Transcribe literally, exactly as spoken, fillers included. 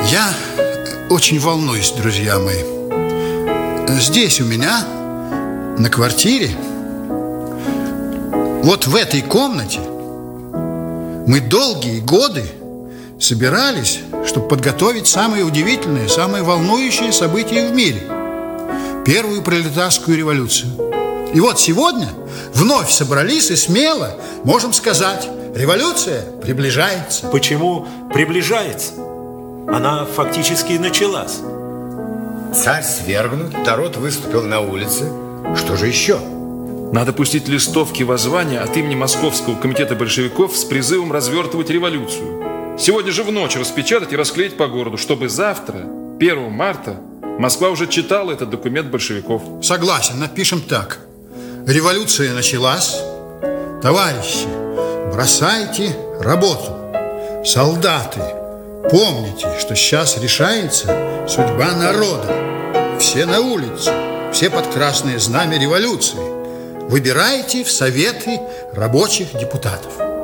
Я очень волнуюсь, друзья мои. Здесь у меня, на квартире, вот в этой комнате, мы долгие годы собирались, чтобы подготовить самое удивительное, самое волнующее событие в мире – первую пролетарскую революцию. И вот сегодня вновь собрались и смело можем сказать: революция приближается. Почему приближается? Она фактически началась. Царь свергнут, народ выступил на улице. Что же еще? Надо пустить листовки воззвания от имени Московского комитета большевиков с призывом развертывать революцию. Сегодня же в ночь распечатать и расклеить по городу, чтобы завтра, первого марта, Москва уже читала этот документ большевиков. Согласен, напишем так: революция началась. Товарищи, бросайте работу. Солдаты, помните, что сейчас решается судьба народа. Все на улицу, все под красное знамя революции. Выбирайте в советы рабочих депутатов.